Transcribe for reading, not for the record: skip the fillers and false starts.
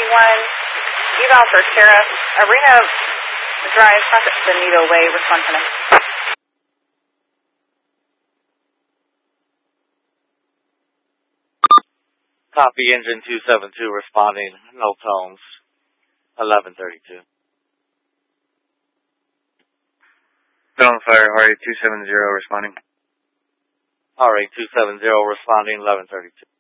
eval for Sheriff Arena Drive, Pocket Bonito Way, Wisconsin. Copy, engine 272 responding, no tones, 1132. Film fire, RA 270 responding. RA 270 responding, 1132.